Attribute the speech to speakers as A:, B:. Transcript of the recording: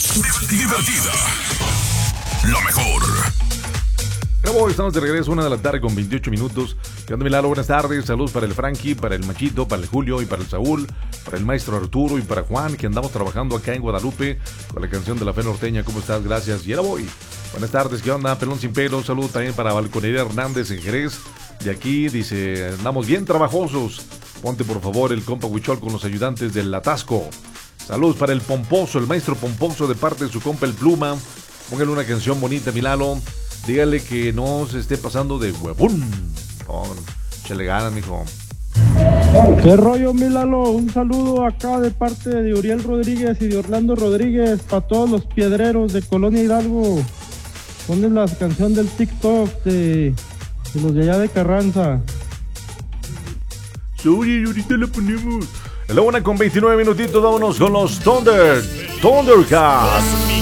A: Divertida. Lo mejor.
B: Estamos de regreso, 1 de la tarde con 28 minutos. ¿Qué onda, Milano? Buenas tardes. Saludos para el Frankie, para el Machito, para el Julio y para el Saúl, para el maestro Arturo y para Juan, que andamos trabajando acá en Guadalupe con la canción de la fe norteña. ¿Cómo estás? Gracias. Y ahora voy. Buenas tardes. ¿Qué onda? Pelón sin pelo. Saludos también para Balconería Hernández en Jerez. De aquí dice, andamos bien trabajosos. Ponte por favor el compa Huichol con los ayudantes del Atasco. Saludos para el Pomposo, el maestro Pomposo de parte de su compa el Pluma. Póngale una canción bonita, Milalo. Dígale que no se esté pasando de huevón. Chale ganas, mijo.
C: ¿Qué rollo, Milalo? Un saludo acá de parte de Uriel Rodríguez y de Orlando Rodríguez para todos los piedreros de Colonia Hidalgo. Ponen la canción del TikTok de los de allá de Carranza.
B: Oye, ahorita la ponemos. En la 1 con 29 minutitos, vámonos con los Thundercats.